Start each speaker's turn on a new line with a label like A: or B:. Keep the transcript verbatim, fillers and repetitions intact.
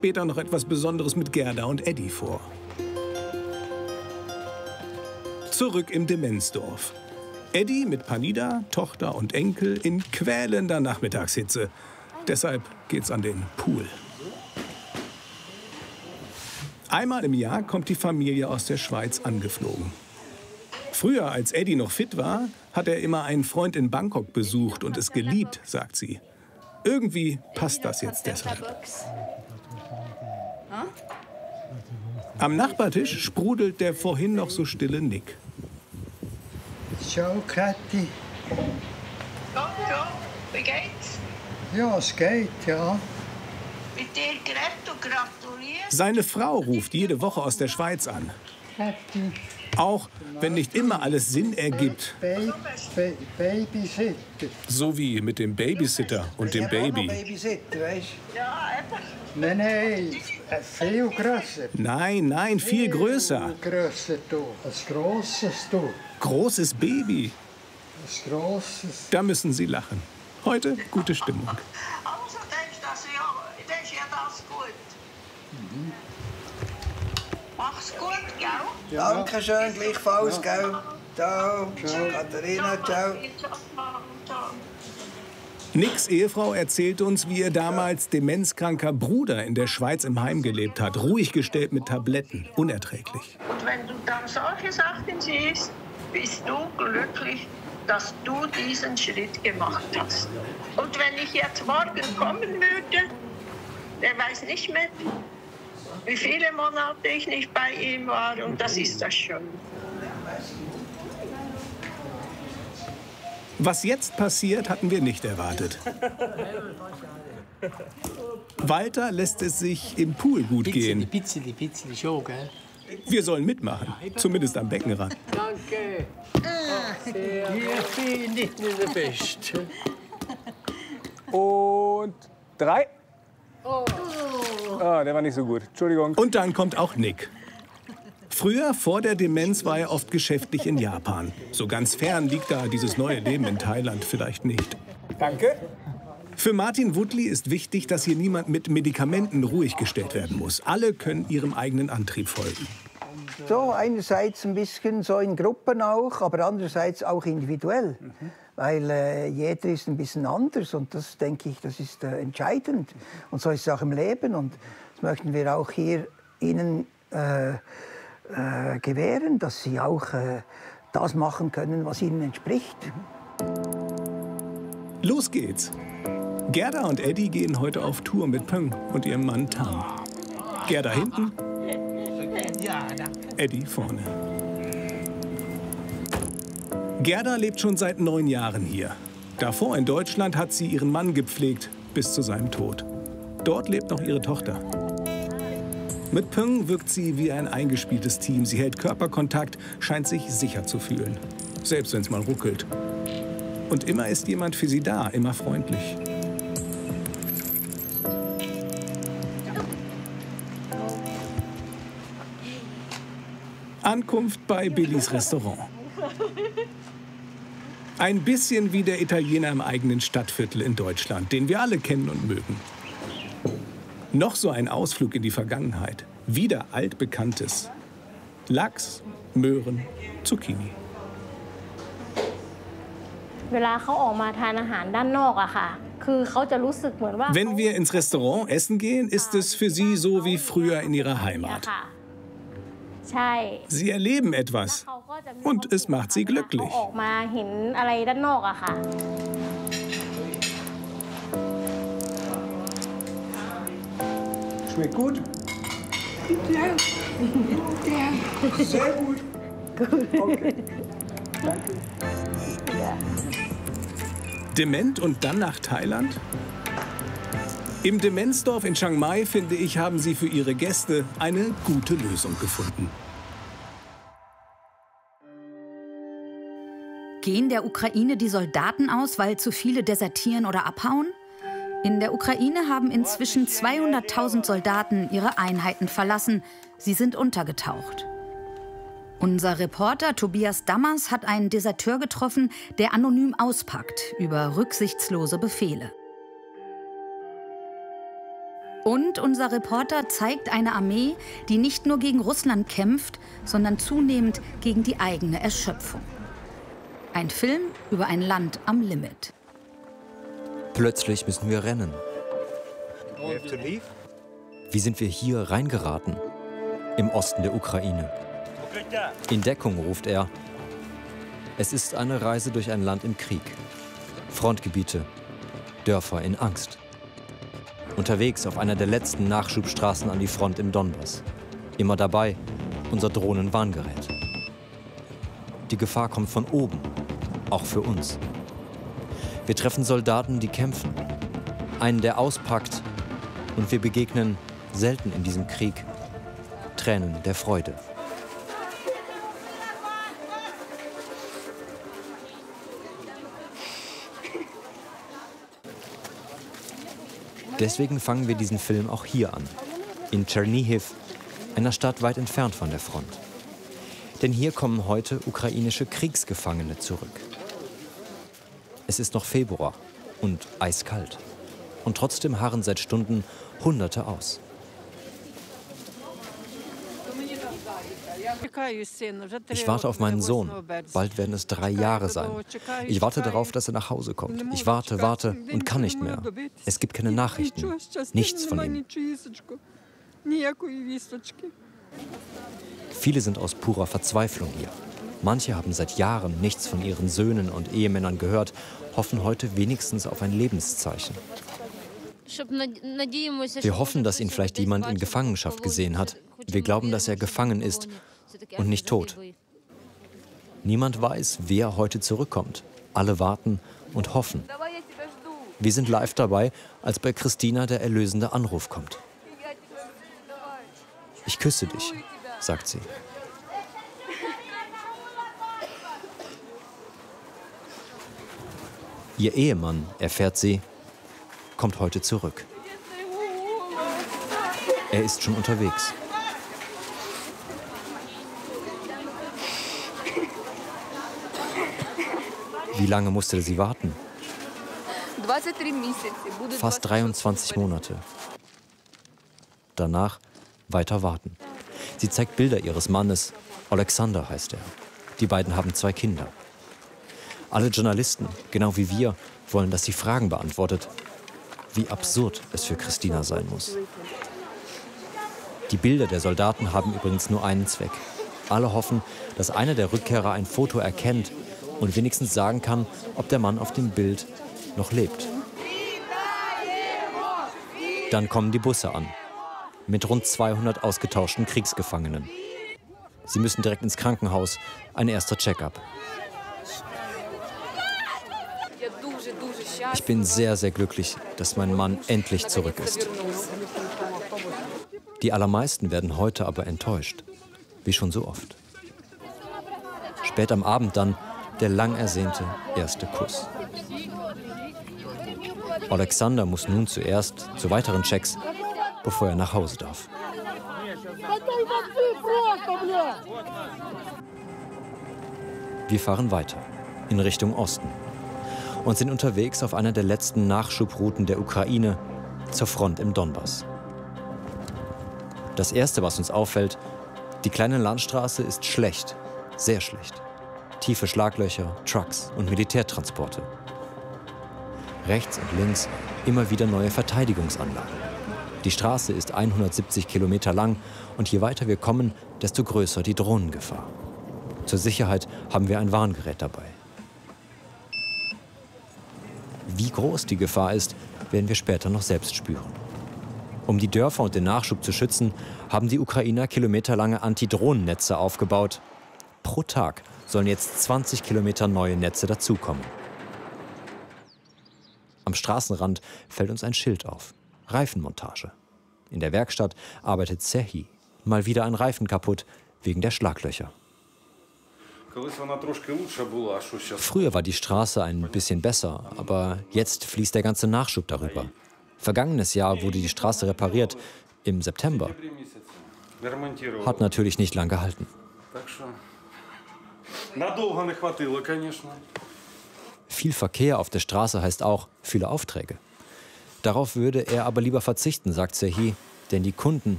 A: Später noch etwas Besonderes mit Gerda und Eddie vor. Zurück im Demenzdorf. Eddie mit Panida, Tochter und Enkel in quälender Nachmittagshitze. Deshalb geht's an den Pool. Einmal im Jahr kommt die Familie aus der Schweiz angeflogen. Früher, als Eddie noch fit war, hat er immer einen Freund in Bangkok besucht und es geliebt, sagt sie. Irgendwie passt das jetzt deshalb. Am Nachbartisch sprudelt der vorhin noch so stille Nick.
B: Ciao, Kathi.
C: Hallo, wie geht's?
B: Ja, es geht, ja.
C: Mit dir geredet und gratuliert.
A: Seine Frau ruft jede Woche aus der Schweiz an.
B: Kathi.
A: Auch wenn nicht immer alles Sinn ergibt.
B: Ba ba Babysitter.
A: So wie mit dem Babysitter und dem Baby.
B: Babysitter, weißt
C: du? Ja, eben.
B: Nein, nein, viel grösser.
A: Nein, nein, viel größer.
B: Viel grösser, du. Ein grosses, du.
A: Großes Baby.
B: Ein grosses.
A: Da müssen sie lachen. Heute gute Stimmung.
C: Also denkst du, also, ja, das ist ja das gut. Mhm. Mach's gut, gell?
B: Ja.
D: Dankeschön, gleichfalls, ja. Gell? Ciao.
B: Ciao.
D: Katharina, ciao.
A: Nicks Ehefrau erzählt uns, wie ihr damals demenzkranker Bruder in der Schweiz im Heim gelebt hat. Ruhig gestellt mit Tabletten. Unerträglich.
C: Und wenn du dann solche Sachen siehst, bist du glücklich, dass du diesen Schritt gemacht hast. Und wenn ich jetzt morgen kommen würde, der weiß nicht mehr, wie viele Monate ich nicht bei ihm war, und das ist das schon.
A: Was jetzt passiert, hatten wir nicht erwartet. Walter lässt es sich im Pool gut gehen.
E: Pizzeli, Pizzeli, schon, gell?
A: Wir sollen mitmachen, zumindest am Beckenrand.
E: Danke. Hier finde ich nicht der Beste.
A: Und drei. Oh. Oh, der war nicht so gut. Entschuldigung. Und dann kommt auch Nick. Früher, vor der Demenz, war er oft geschäftlich in Japan. So ganz fern liegt da dieses neue Leben in Thailand vielleicht nicht. Danke. Für Martin Woodley ist wichtig, dass hier niemand mit Medikamenten ruhig gestellt werden muss. Alle können ihrem eigenen Antrieb folgen.
D: So, einerseits ein bisschen so in Gruppen auch, aber andererseits auch individuell. Mhm. Weil äh, jeder ist ein bisschen anders und das, denke ich, das ist äh, entscheidend. Und so ist es auch im Leben und das möchten wir auch hier Ihnen äh, äh, gewähren, dass Sie auch äh, das machen können, was Ihnen entspricht.
A: Los geht's! Gerda und Eddie gehen heute auf Tour mit Peng und ihrem Mann Tam. Gerda hinten, Eddie vorne. Gerda lebt schon seit neun Jahren hier. Davor in Deutschland hat sie ihren Mann gepflegt, bis zu seinem Tod. Dort lebt noch ihre Tochter. Mit Peng wirkt sie wie ein eingespieltes Team. Sie hält Körperkontakt, scheint sich sicher zu fühlen. Selbst wenn es mal ruckelt. Und immer ist jemand für sie da, immer freundlich. Ankunft bei Billys Restaurant. Ein bisschen wie der Italiener im eigenen Stadtviertel in Deutschland, den wir alle kennen und mögen. Noch so ein Ausflug in die Vergangenheit. Wieder altbekanntes. Lachs, Möhren, Zucchini. Wenn wir ins Restaurant essen gehen, ist es für sie so wie früher in ihrer Heimat. Sie erleben etwas und es macht sie glücklich.
B: Schmeckt gut? Ja. Ja. Sehr gut. Okay. Danke.
A: Ja. Dement und dann nach Thailand? Im Demenzdorf in Chiang Mai, finde ich, haben sie für ihre Gäste eine gute Lösung gefunden.
F: Gehen der Ukraine die Soldaten aus, weil zu viele desertieren oder abhauen? In der Ukraine haben inzwischen zweihunderttausend Soldaten ihre Einheiten verlassen. Sie sind untergetaucht. Unser Reporter Tobias Dammers hat einen Deserteur getroffen, der anonym auspackt über rücksichtslose Befehle. Und unser Reporter zeigt eine Armee, die nicht nur gegen Russland kämpft, sondern zunehmend gegen die eigene Erschöpfung. Ein Film über ein Land am Limit.
G: Plötzlich müssen wir rennen. Wie sind wir hier reingeraten? Im Osten der Ukraine. In Deckung, ruft er. Es ist eine Reise durch ein Land im Krieg. Frontgebiete, Dörfer in Angst. Unterwegs auf einer der letzten Nachschubstraßen an die Front im Donbass. Immer dabei unser Drohnenwarngerät. Die Gefahr kommt von oben, auch für uns. Wir treffen Soldaten, die kämpfen. Einen, der auspackt. Und wir begegnen, selten in diesem Krieg, Tränen der Freude. Deswegen fangen wir diesen Film auch hier an, in Tschernihiw, einer Stadt weit entfernt von der Front. Denn hier kommen heute ukrainische Kriegsgefangene zurück. Es ist noch Februar und eiskalt. Und trotzdem harren seit Stunden Hunderte aus. Ich warte auf meinen Sohn. Bald werden es drei Jahre sein. Ich warte darauf, dass er nach Hause kommt. Ich warte, warte und kann nicht mehr. Es gibt keine Nachrichten. Nichts von ihm. Viele sind aus purer Verzweiflung hier. Manche haben seit Jahren nichts von ihren Söhnen und Ehemännern gehört, hoffen heute wenigstens auf ein Lebenszeichen. Wir hoffen, dass ihn vielleicht jemand in Gefangenschaft gesehen hat. Wir glauben, dass er gefangen ist und nicht tot. Niemand weiß, wer heute zurückkommt. Alle warten und hoffen. Wir sind live dabei, als bei Christina der erlösende Anruf kommt. Ich küsse dich, sagt sie. Ihr Ehemann, erfährt sie, kommt heute zurück. Er ist schon unterwegs. Wie lange musste sie warten? Fast dreiundzwanzig Monate. Danach weiter warten. Sie zeigt Bilder ihres Mannes. Alexander heißt er. Die beiden haben zwei Kinder. Alle Journalisten, genau wie wir, wollen, dass sie Fragen beantwortet. Wie absurd es für Christina sein muss. Die Bilder der Soldaten haben übrigens nur einen Zweck. Alle hoffen, dass einer der Rückkehrer ein Foto erkennt und wenigstens sagen kann, ob der Mann auf dem Bild noch lebt. Dann kommen die Busse an, mit rund zweihundert ausgetauschten Kriegsgefangenen. Sie müssen direkt ins Krankenhaus, ein erster Check-up. Ich bin sehr, sehr glücklich, dass mein Mann endlich zurück ist. Die allermeisten werden heute aber enttäuscht, wie schon so oft. Spät am Abend dann der lang ersehnte erste Kuss. Alexander muss nun zuerst zu weiteren Checks, bevor er nach Hause darf. Wir fahren weiter, in Richtung Osten, und sind unterwegs auf einer der letzten Nachschubrouten der Ukraine zur Front im Donbass. Das Erste, was uns auffällt, die kleine Landstraße ist schlecht, sehr schlecht. Tiefe Schlaglöcher, Trucks und Militärtransporte. Rechts und links immer wieder neue Verteidigungsanlagen. Die Straße ist hundertsiebzig Kilometer lang und je weiter wir kommen, desto größer die Drohnengefahr. Zur Sicherheit haben wir ein Warngerät dabei. Wie groß die Gefahr ist, werden wir später noch selbst spüren. Um die Dörfer und den Nachschub zu schützen, haben die Ukrainer kilometerlange Antidrohnennetze aufgebaut. Pro Tag sollen jetzt zwanzig Kilometer neue Netze dazukommen. Am Straßenrand fällt uns ein Schild auf. Reifenmontage. In der Werkstatt arbeitet Serhii. Mal wieder ein Reifen kaputt, wegen der Schlaglöcher. Früher war die Straße ein bisschen besser, aber jetzt fließt der ganze Nachschub darüber. Vergangenes Jahr wurde die Straße repariert, im September. Hat natürlich nicht lang gehalten. Viel Verkehr auf der Straße heißt auch viele Aufträge. Darauf würde er aber lieber verzichten, sagt Serhii, denn die Kunden